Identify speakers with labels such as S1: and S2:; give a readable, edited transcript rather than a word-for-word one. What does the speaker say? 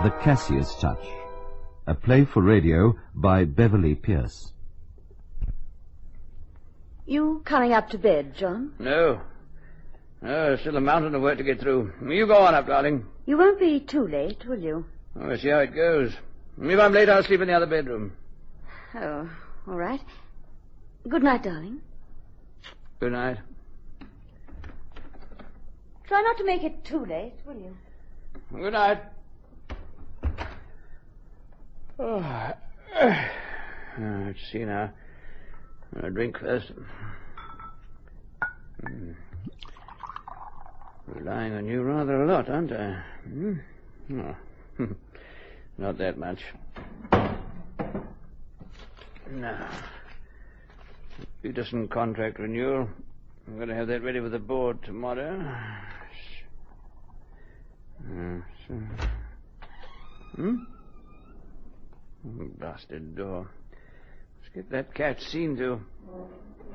S1: The Cassius Touch, a play for radio by Beverly Pierce.
S2: You coming up to bed, John?
S3: No. No, still a mountain of work to get through. You go on up, darling.
S2: You won't be too late, will you?
S3: Oh, we'll see how it goes. If I'm late, I'll sleep in the other bedroom.
S2: Oh, all right. Good night, darling.
S3: Good night.
S2: Try not to make it too late, will you?
S3: Good night. Oh. Let's see now. I'll drink first. Relying on you rather a lot, aren't I? Oh. Not that much. Now, Peterson contract renewal. I'm going to have that ready with the board tomorrow. Blasted door. Let's get that cat seen to.